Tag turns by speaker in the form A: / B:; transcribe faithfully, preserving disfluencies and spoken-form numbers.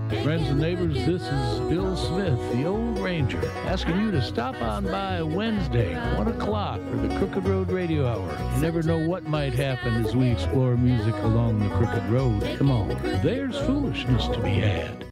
A: Friends and neighbors, this is Bill Smith, the Old Ranger, asking you to stop on by Wednesday, one o'clock, for the Crooked Road Radio Hour. You never know what might happen as we explore music along the Crooked Road. Come on, there's foolishness to be had.